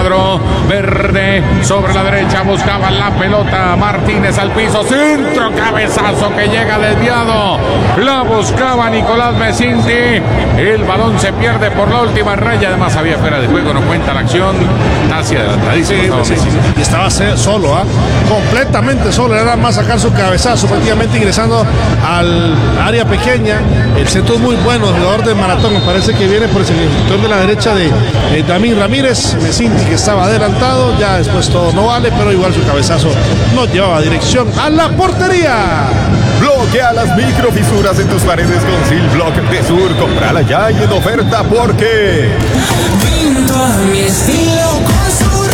cuadro verde. Sobre la derecha buscaba la pelota Martínez al piso, centro, cabezazo que llega desviado. La buscaba Nicolás Mesinti. El balón se pierde por la última raya. Además había fuera de juego, no cuenta la acción. Está hacia adelantadísimo. Sí. Y estaba solo, completamente solo. Era más sacar su cabezazo, prácticamente ingresando al área pequeña. El centro es muy bueno, el jugador de Maratón. Me parece que viene por el sector de la derecha de Damín Ramírez. Mesinti, que estaba adelantado. Ya después todo no vale, pero igual su cabezazo no llevaba dirección a la portería. Bloquea las microfisuras en tus paredes con Silblock de Sur. Comprala ya y en oferta porque Pinto a mi estilo con Sur.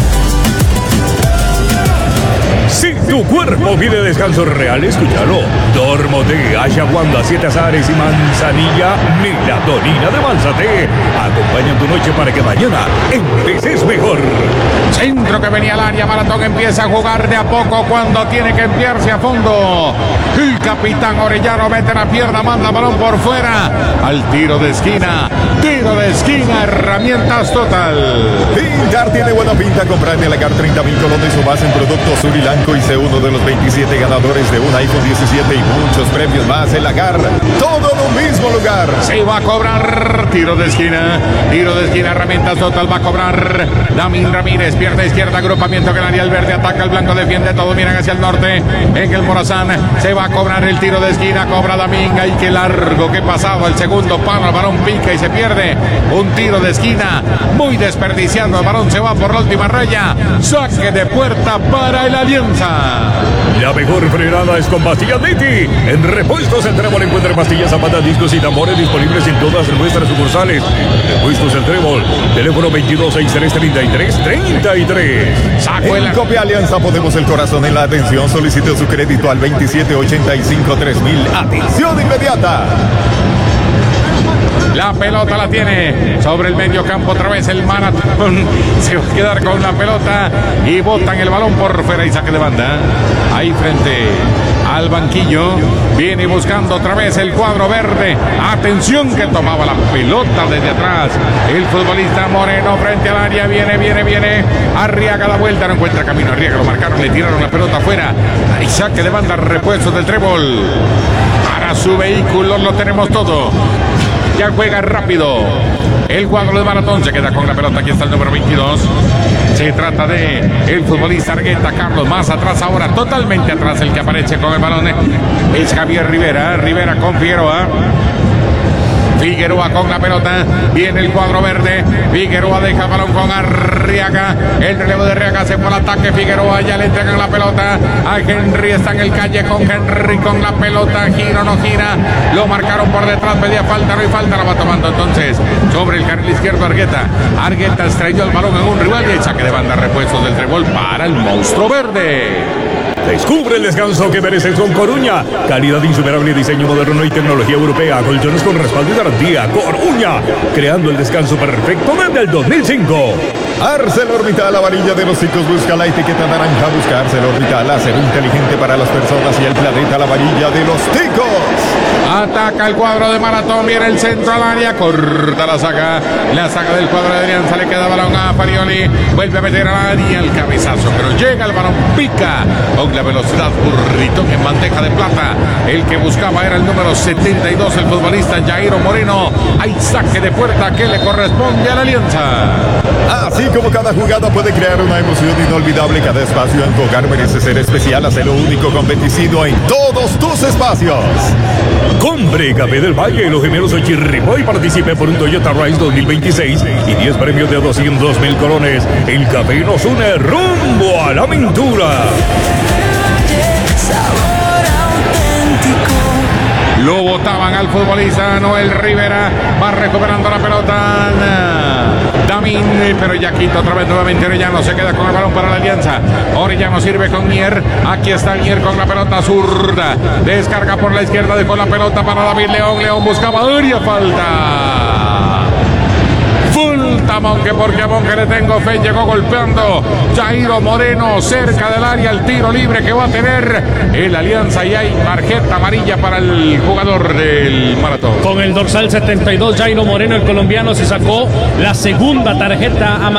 Si tu cuerpo pide descanso real, escúchalo. Dormote, Ashwagandha, 7 azares y manzanilla, melatonina de Manzate. Acompaña tu noche para que mañana empieces mejor. Centro que venía al área, Maratón empieza a jugar de a poco cuando tiene que enviarse a fondo. El capitán Orellano mete la pierna, manda el balón por fuera. Al tiro de esquina, herramientas total. Pintar tiene buena pinta. Comprar en el Lagar 30,000 colones o más en productos Surilanco y sé uno de los 27 ganadores de un iPhone 17 y muchos premios más. El Lagar, todo en un mismo lugar. Se va a cobrar tiro de esquina, herramientas total, va a cobrar Damín Ramírez, pierna izquierda, agrupamiento canarial verde, ataca el blanco, defiende todo, miran hacia el norte, en el Morazán, se va a cobrar el tiro de esquina, cobra Damín, ay qué largo, qué pasado, el segundo palo, el balón pica y se pierde, un tiro de esquina, muy desperdiciando, el balón se va por la última raya, saque de puerta para el Alianza. La mejor frenada es con Pastillas Liti. En Repuestos El Trébol encuentra pastillas, zapatas, discos y tambores disponibles en todas nuestras sucursales. Repuestos El Trébol, teléfono 22633333. En Copia Alianza ponemos el corazón en la atención. Solicite su crédito al 2785-3000. Atención inmediata. La pelota la tiene sobre el medio campo otra vez el Maratón. Se va a quedar con la pelota y botan el balón por fuera y saque de banda. Ahí frente al banquillo viene buscando otra vez el cuadro verde. Atención que tomaba la pelota desde atrás. El futbolista Moreno frente al área. Viene. Arriaga la vuelta, no encuentra camino. Arriaga lo marcaron, le tiraron la pelota afuera. Ahí saque de banda, Repuestos del Trébol. Para su vehículo lo tenemos todo. Ya juega rápido. El cuadro de Maratón se queda con la pelota. Aquí está el número 22. Se trata de el futbolista Argueta Carlos. Más atrás ahora, totalmente atrás el que aparece con el balón. Es Javier Rivera. Rivera con Figueroa. Figueroa con la pelota, viene el cuadro verde, Figueroa deja el balón con Arriaga, el relevo de Arriaga se fue al ataque, Figueroa ya le entregan la pelota a Henry, está en el callejón, Henry con la pelota, gira o no gira, lo marcaron por detrás, pedía falta, no hay falta, la va tomando entonces sobre el carril izquierdo Argueta estrelló el balón en un rival y el saque de banda, Repuestos del Trébol para el monstruo verde. Descubre el descanso que mereces con Coruña. Calidad insuperable, diseño moderno y tecnología europea. Colchones con respaldo y garantía. Coruña, creando el descanso perfecto desde el 2005. ArcelorMittal, la varilla de los chicos, busca la etiqueta naranja. Busca ArcelorMittal, acero inteligente para las personas y el planeta, la varilla de los chicos. Ataca el cuadro de Maratón, viene el centro al área, corta la saca del cuadro de Alianza, le queda balón a Farioli, vuelve a meter al área el cabezazo, pero llega el balón, pica con la velocidad, Burritón en bandeja de plata, el que buscaba era el número 72, el futbolista Jairo Moreno, hay saque de puerta que le corresponde a la Alianza. Así como cada jugada puede crear una emoción inolvidable, cada espacio en tu hogar merece ser especial, hazlo único con Beticino en todos tus espacios. Compre Café del Valle, los gemelos Ochirripo y participe por un Toyota Rise 2026 y 10 premios de 200,000 colones. El café nos une rumbo a la aventura. Lo botaban al futbolista Noel Rivera, va recuperando la pelota Damín, pero ya quita otra vez nuevamente Orellano, se queda con el balón para la Alianza. Orellano sirve con Mier, aquí está Mier con la pelota zurda, descarga por la izquierda, dejó la pelota para David León, León buscaba área, falta Monque, porque a Monque le tengo fe, llegó golpeando Jairo Moreno cerca del área, el tiro libre que va a tener el Alianza y hay tarjeta amarilla para el jugador del Maratón. Con el dorsal 72, Jairo Moreno, el colombiano, se sacó la segunda tarjeta amarilla.